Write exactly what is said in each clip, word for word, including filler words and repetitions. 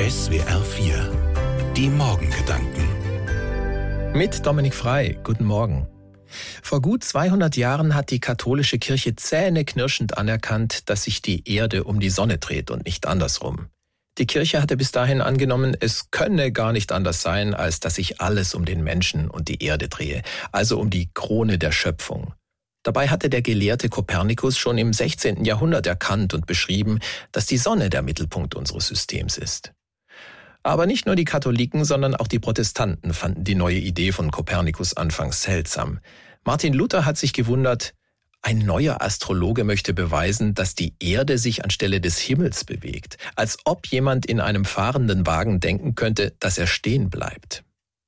S W R vier. Die Morgengedanken. Mit Dominik Frei. Guten Morgen. Vor gut zweihundert Jahren hat die katholische Kirche zähneknirschend anerkannt, dass sich die Erde um die Sonne dreht und nicht andersrum. Die Kirche hatte bis dahin angenommen, es könne gar nicht anders sein, als dass sich alles um den Menschen und die Erde drehe, also um die Krone der Schöpfung. Dabei hatte der Gelehrte Kopernikus schon im sechzehnten Jahrhundert erkannt und beschrieben, dass die Sonne der Mittelpunkt unseres Systems ist. Aber nicht nur die Katholiken, sondern auch die Protestanten fanden die neue Idee von Kopernikus anfangs seltsam. Martin Luther hat sich gewundert, ein neuer Astrologe möchte beweisen, dass die Erde sich anstelle des Himmels bewegt, als ob jemand in einem fahrenden Wagen denken könnte, dass er stehen bleibt.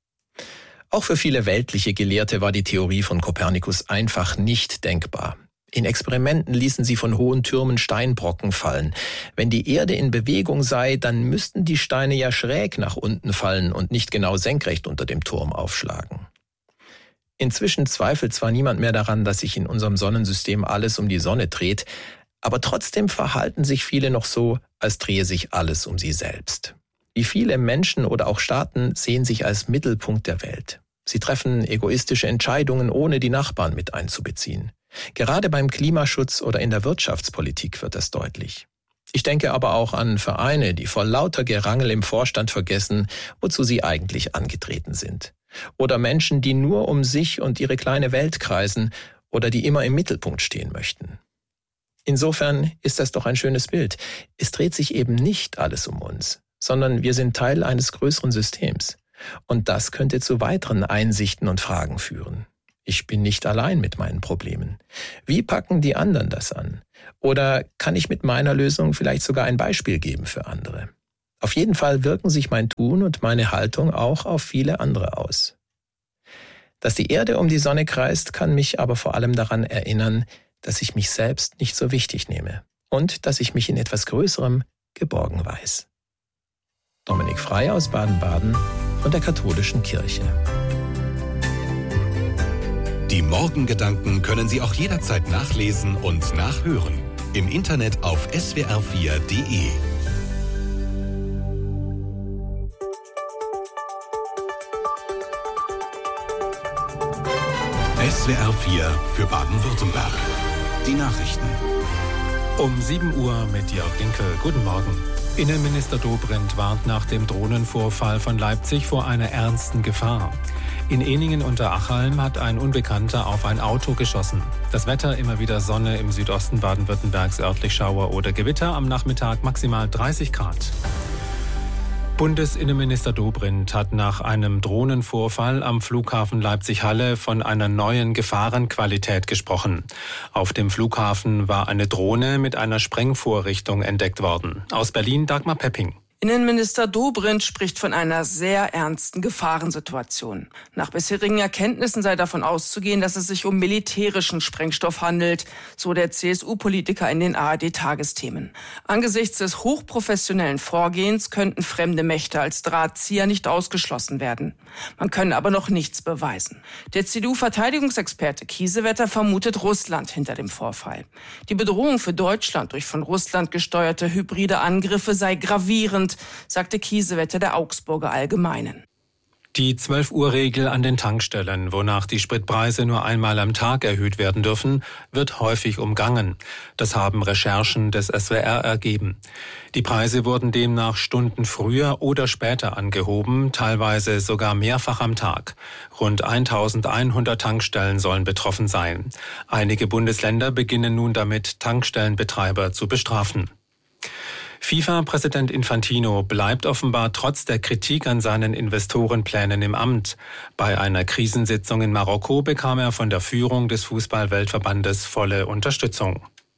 Auch für viele weltliche Gelehrte war die Theorie von Kopernikus einfach nicht denkbar. In Experimenten ließen sie von hohen Türmen Steinbrocken fallen. Wenn die Erde in Bewegung sei, dann müssten die Steine ja schräg nach unten fallen und nicht genau senkrecht unter dem Turm aufschlagen. Inzwischen zweifelt zwar niemand mehr daran, dass sich in unserem Sonnensystem alles um die Sonne dreht, aber trotzdem verhalten sich viele noch so, als drehe sich alles um sie selbst. Wie viele Menschen oder auch Staaten sehen sich als Mittelpunkt der Welt. Sie treffen egoistische Entscheidungen, ohne die Nachbarn mit einzubeziehen. Gerade beim Klimaschutz oder in der Wirtschaftspolitik wird das deutlich. Ich denke aber auch an Vereine, die vor lauter Gerangel im Vorstand vergessen, wozu sie eigentlich angetreten sind. Oder Menschen, die nur um sich und ihre kleine Welt kreisen oder die immer im Mittelpunkt stehen möchten. Insofern ist das doch ein schönes Bild. Es dreht sich eben nicht alles um uns, sondern wir sind Teil eines größeren Systems. Und das könnte zu weiteren Einsichten und Fragen führen. Ich bin nicht allein mit meinen Problemen. Wie packen die anderen das an? Oder kann ich mit meiner Lösung vielleicht sogar ein Beispiel geben für andere? Auf jeden Fall wirken sich mein Tun und meine Haltung auch auf viele andere aus. Dass die Erde um die Sonne kreist, kann mich aber vor allem daran erinnern, dass ich mich selbst nicht so wichtig nehme und dass ich mich in etwas Größerem geborgen weiß. Dominik Frei aus Baden-Baden von der Katholischen Kirche. Die Morgengedanken können Sie auch jederzeit nachlesen und nachhören. Im Internet auf S W R vier Punkt de. S W R vier für Baden-Württemberg. Die Nachrichten. Um sieben Uhr mit Jörg Dinkel. Guten Morgen. Innenminister Dobrindt warnt nach dem Drohnenvorfall von Leipzig vor einer ernsten Gefahr. In Ehningen unter Achalm hat ein Unbekannter auf ein Auto geschossen. Das Wetter immer wieder Sonne, im Südosten Baden-Württembergs örtlich Schauer oder Gewitter, am Nachmittag maximal dreißig Grad. Bundesinnenminister Dobrindt hat nach einem Drohnenvorfall am Flughafen Leipzig-Halle von einer neuen Gefahrenqualität gesprochen. Auf dem Flughafen war eine Drohne mit einer Sprengvorrichtung entdeckt worden. Aus Berlin Dagmar Pepping. Innenminister Dobrindt spricht von einer sehr ernsten Gefahrensituation. Nach bisherigen Erkenntnissen sei davon auszugehen, dass es sich um militärischen Sprengstoff handelt, so der C S U-Politiker in den A R D-Tagesthemen. Angesichts des hochprofessionellen Vorgehens könnten fremde Mächte als Drahtzieher nicht ausgeschlossen werden. Man könne aber noch nichts beweisen. Der C D U-Verteidigungsexperte Kiesewetter vermutet Russland hinter dem Vorfall. Die Bedrohung für Deutschland durch von Russland gesteuerte hybride Angriffe sei gravierend, sagte Kiesewetter der Augsburger Allgemeinen. Die zwölf Uhr Regel an den Tankstellen, wonach die Spritpreise nur einmal am Tag erhöht werden dürfen, wird häufig umgangen. Das haben Recherchen des S W R ergeben. Die Preise wurden demnach Stunden früher oder später angehoben, teilweise sogar mehrfach am Tag. Rund eintausendeinhundert Tankstellen sollen betroffen sein. Einige Bundesländer beginnen nun damit, Tankstellenbetreiber zu bestrafen. FIFA-Präsident Infantino bleibt offenbar trotz der Kritik an seinen Investorenplänen im Amt. Bei einer Krisensitzung in Marokko bekam er von der Führung des Fußball-Weltverbandes volle Unterstützung.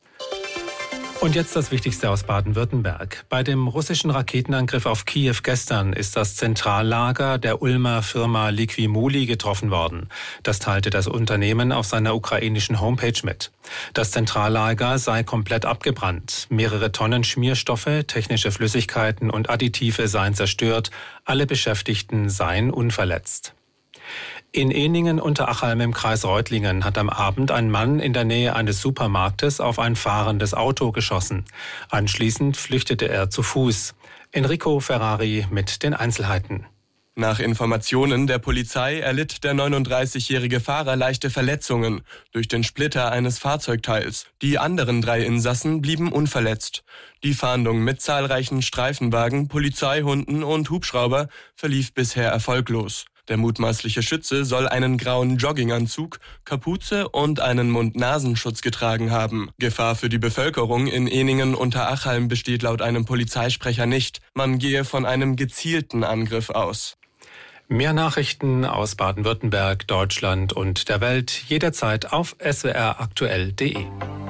Und jetzt das Wichtigste aus Baden-Württemberg. Bei dem russischen Raketenangriff auf Kiew gestern ist das Zentrallager der Ulmer Firma Liquimoli getroffen worden. Das teilte das Unternehmen auf seiner ukrainischen Homepage mit. Das Zentrallager sei komplett abgebrannt. Mehrere Tonnen Schmierstoffe, technische Flüssigkeiten und Additive seien zerstört. Alle Beschäftigten seien unverletzt. In Ehningen-Unterachalm im Kreis Reutlingen hat am Abend ein Mann in der Nähe eines Supermarktes auf ein fahrendes Auto geschossen. Anschließend flüchtete er zu Fuß. Enrico Ferrari mit den Einzelheiten. Nach Informationen der Polizei erlitt der neununddreißigjährige Fahrer leichte Verletzungen durch den Splitter eines Fahrzeugteils. Die anderen drei Insassen blieben unverletzt. Die Fahndung mit zahlreichen Streifenwagen, Polizeihunden und Hubschrauber verlief bisher erfolglos. Der mutmaßliche Schütze soll einen grauen Jogginganzug, Kapuze und einen Mund-Nasenschutz getragen haben. Gefahr für die Bevölkerung in Ehningen-Unterachalm besteht laut einem Polizeisprecher nicht. Man gehe von einem gezielten Angriff aus. Mehr Nachrichten aus Baden-Württemberg, Deutschland und der Welt jederzeit auf s w r aktuell punkt d e.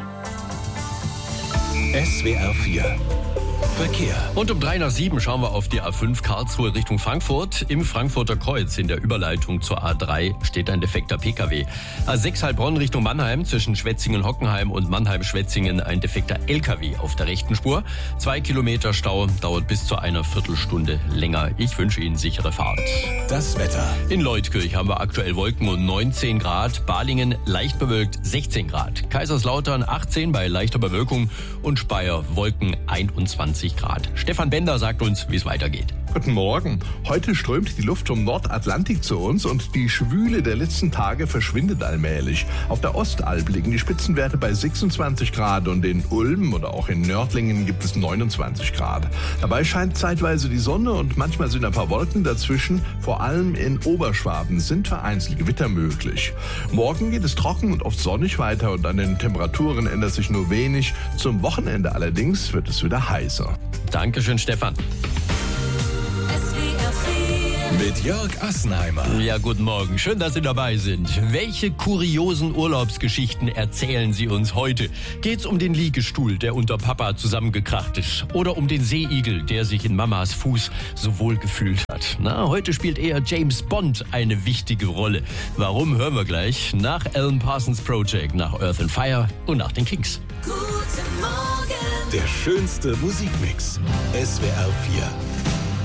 S W R vier Verkehr. Und um drei nach sieben schauen wir auf die A fünf Karlsruhe Richtung Frankfurt. Im Frankfurter Kreuz in der Überleitung zur A drei steht ein defekter Pkw. A sechs Heilbronn Richtung Mannheim zwischen Schwetzingen-Hockenheim und Mannheim-Schwetzingen ein defekter L K W auf der rechten Spur. Zwei Kilometer Stau, dauert bis zu einer Viertelstunde länger. Ich wünsche Ihnen sichere Fahrt. Das Wetter. In Leutkirch haben wir aktuell Wolken und neunzehn Grad. Balingen leicht bewölkt sechzehn Grad. Kaiserslautern achtzehn bei leichter Bewölkung und Speyer Wolken einundzwanzig Grad. Stefan Bender sagt uns, wie es weitergeht. Guten Morgen. Heute strömt die Luft vom Nordatlantik zu uns und die Schwüle der letzten Tage verschwindet allmählich. Auf der Ostalb liegen die Spitzenwerte bei sechsundzwanzig Grad und in Ulm oder auch in Nördlingen gibt es neunundzwanzig Grad. Dabei scheint zeitweise die Sonne und manchmal sind ein paar Wolken dazwischen. Vor allem in Oberschwaben sind vereinzelt Gewitter möglich. Morgen geht es trocken und oft sonnig weiter und an den Temperaturen ändert sich nur wenig. Zum Wochenende allerdings wird es wieder heißer. Dankeschön, Stefan. Mit Jörg Assenheimer. Ja, guten Morgen. Schön, dass Sie dabei sind. Welche kuriosen Urlaubsgeschichten erzählen Sie uns heute? Geht's um den Liegestuhl, der unter Papa zusammengekracht ist? Oder um den Seeigel, der sich in Mamas Fuß so wohl gefühlt hat? Na, heute spielt eher James Bond eine wichtige Rolle. Warum, hören wir gleich. Nach Alan Parsons Project, nach Earth and Fire und nach den Kings. Guten Morgen. Der schönste Musikmix. S W R vier.